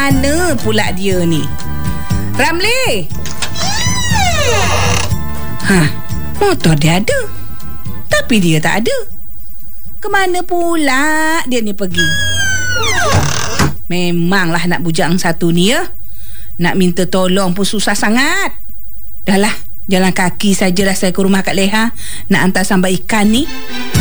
Mana pula dia ni? Ramli! Motor dia ada, tapi dia tak ada. Kemana pula dia ni pergi? Memanglah nak bujang satu ni ya. Nak minta tolong pun susah sangat. Dah lah, jalan kaki sajalah saya ke rumah Kak Leha nak hantar sambal ikan ni.